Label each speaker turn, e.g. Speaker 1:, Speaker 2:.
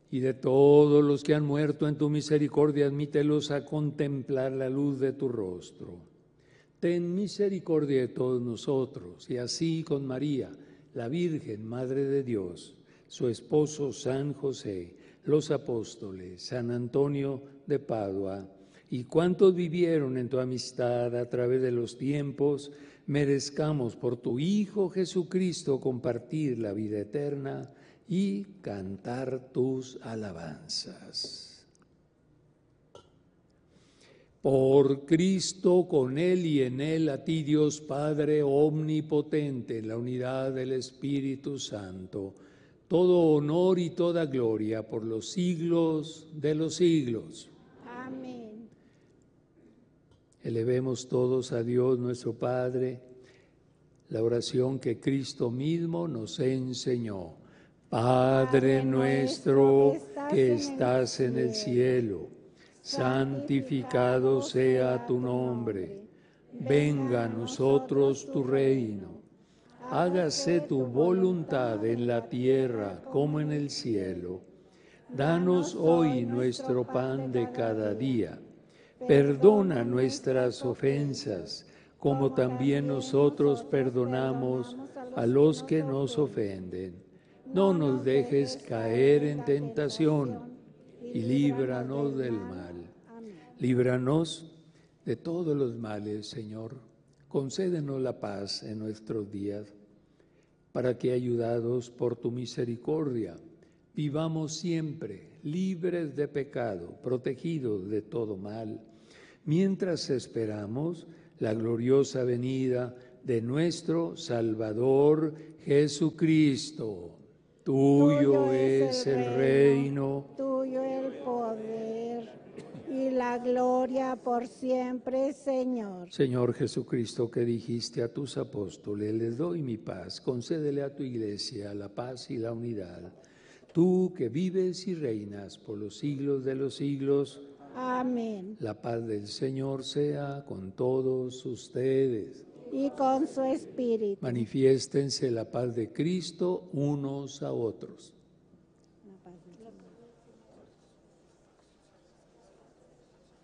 Speaker 1: y de todos los que han muerto en tu misericordia, admítelos a contemplar la luz de tu rostro. Ten misericordia de todos nosotros, y así con María, la Virgen, Madre de Dios, su esposo San José, los apóstoles, San Antonio de Padua, y cuantos vivieron en tu amistad a través de los tiempos, merezcamos por tu Hijo Jesucristo compartir la vida eterna y cantar tus alabanzas. Por Cristo, con Él y en Él, a ti Dios Padre omnipotente, en la unidad del Espíritu Santo, todo honor y toda gloria por los siglos de los siglos.
Speaker 2: Amén.
Speaker 1: Elevemos todos a Dios nuestro Padre la oración que Cristo mismo nos enseñó. Padre nuestro que estás en el cielo, santificado sea tu nombre. Venga a nosotros tu reino. Hágase tu voluntad en la tierra como en el cielo. Danos hoy nuestro pan de cada día. Perdona nuestras ofensas, como también nosotros perdonamos a los que nos ofenden. No nos dejes caer en tentación y líbranos del mal. Líbranos de todos los males, Señor. Concédenos la paz en nuestros días, para que, ayudados por tu misericordia, vivamos siempre libres de pecado, protegidos de todo mal, mientras esperamos la gloriosa venida de nuestro Salvador Jesucristo. Tuyo es el reino,
Speaker 2: tuyo el poder y la gloria por siempre, Señor.
Speaker 1: Señor Jesucristo, que dijiste a tus apóstoles, les doy mi paz, concédele a tu iglesia la paz y la unidad. Tú que vives y reinas por los siglos de los siglos.
Speaker 2: Amén.
Speaker 1: La paz del Señor sea con todos ustedes.
Speaker 2: Y con su espíritu.
Speaker 1: Manifiéstense la paz de Cristo unos a otros.